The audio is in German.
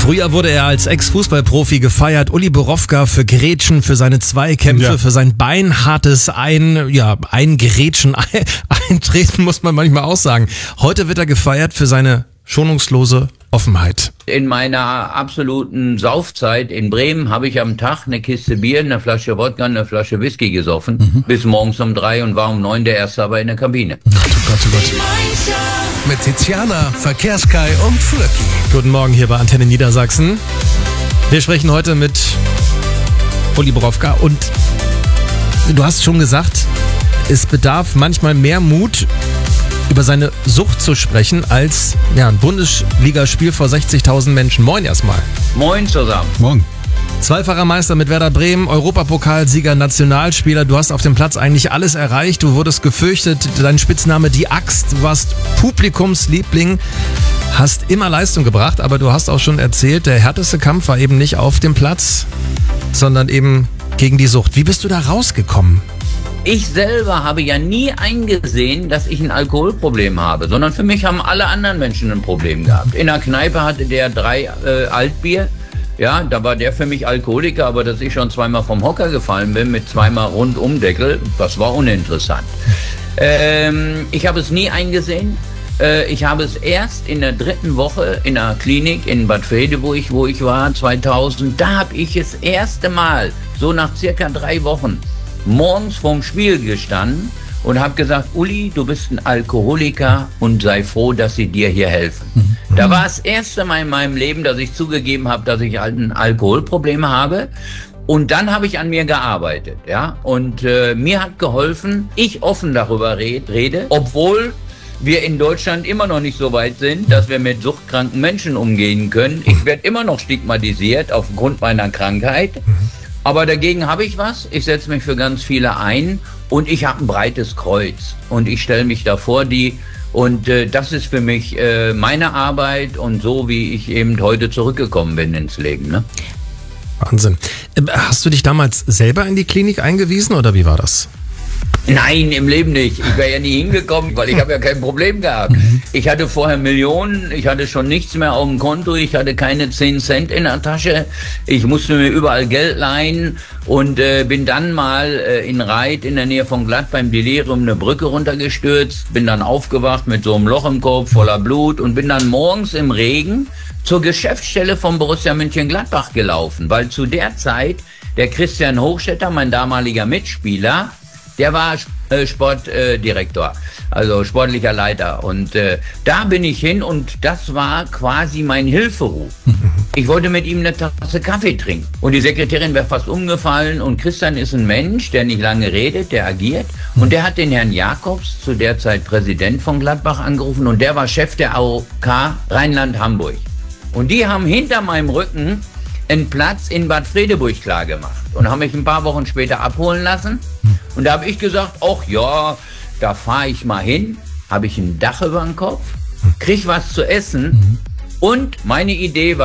Früher wurde er als Ex-Fußballprofi gefeiert. Uli Borowka für Grätschen, für seine Zweikämpfe, für sein beinhartes Eingrätschen, Eintreten, muss man manchmal auch sagen. Heute wird er gefeiert für seine schonungslose Offenheit. In meiner absoluten Saufzeit in Bremen habe ich am Tag eine Kiste Bier, eine Flasche Wodka, eine Flasche Whisky gesoffen. Bis morgens um 3 und war um 9 der Erste aber in der Kabine. Oh Gott. Mit Tiziana, Verkehrskai und Flöcki. Guten Morgen hier bei Antenne Niedersachsen. Wir sprechen heute mit Uli Borowka und du hast schon gesagt, es bedarf manchmal mehr Mut, über seine Sucht zu sprechen, als ein Bundesligaspiel vor 60.000 Menschen. Moin erstmal. Moin zusammen. Morgen. Zweifacher Meister mit Werder Bremen, Europapokalsieger, Nationalspieler. Du hast auf dem Platz eigentlich alles erreicht. Du wurdest gefürchtet, dein Spitzname die Axt. Du warst Publikumsliebling, hast immer Leistung gebracht, aber du hast auch schon erzählt, der härteste Kampf war eben nicht auf dem Platz, sondern eben gegen die Sucht. Wie bist du da rausgekommen? Ich selber habe ja nie eingesehen, dass ich ein Alkoholproblem habe, sondern für mich haben alle anderen Menschen ein Problem gehabt. In der Kneipe hatte der 3 Altbier. Ja, da war der für mich Alkoholiker, aber dass ich schon zweimal vom Hocker gefallen bin mit zweimal Rundumdeckel, das war uninteressant. Ich habe es nie eingesehen. Ich habe es erst in der 3. Woche in der Klinik in Bad Frede, wo ich war, 2000, da habe ich das erste Mal, so nach circa 3 Wochen, morgens vorm Spiel gestanden und habe gesagt, Uli, du bist ein Alkoholiker und sei froh, dass sie dir hier helfen. Da war das erste Mal in meinem Leben, dass ich zugegeben habe, dass ich halt ein Alkoholproblem habe. Und dann habe ich an mir gearbeitet, ja. Und mir hat geholfen, ich offen darüber rede, obwohl wir in Deutschland immer noch nicht so weit sind, dass wir mit suchtkranken Menschen umgehen können. Ich werde immer noch stigmatisiert aufgrund meiner Krankheit. Aber dagegen habe ich was. Ich setze mich für ganz viele ein und ich habe ein breites Kreuz. Und ich stelle mich davor, das ist für mich meine Arbeit und so, wie ich eben heute zurückgekommen bin ins Leben. Ne? Wahnsinn. Hast du dich damals selber in die Klinik eingewiesen oder wie war das? Nein, im Leben nicht. Ich wäre ja nie hingekommen, weil ich habe ja kein Problem gehabt. Ich hatte vorher Millionen, ich hatte schon nichts mehr auf dem Konto, ich hatte keine 10 Cent in der Tasche. Ich musste mir überall Geld leihen und bin dann mal in Reit in der Nähe von Glatt beim Delirium eine Brücke runtergestürzt, bin dann aufgewacht mit so einem Loch im Kopf voller Blut und bin dann morgens im Regen zur Geschäftsstelle von Borussia Mönchengladbach gelaufen, weil zu der Zeit der Christian Hochstetter, mein damaliger Mitspieler, der war Sportdirektor, also sportlicher Leiter. Und da bin ich hin und das war quasi mein Hilferuf. Ich wollte mit ihm eine Tasse Kaffee trinken. Und die Sekretärin wäre fast umgefallen. Und Christian ist ein Mensch, der nicht lange redet, der agiert. Und der hat den Herrn Jakobs, zu der Zeit Präsident von Gladbach, angerufen. Und der war Chef der AOK Rheinland-Hamburg. Und die haben hinter meinem Rücken einen Platz in Bad Fredeburg klar gemacht und haben mich ein paar Wochen später abholen lassen. Und da habe ich gesagt, ach ja, da fahre ich mal hin, habe ich ein Dach über dem Kopf, krieg was zu essen und meine Idee war,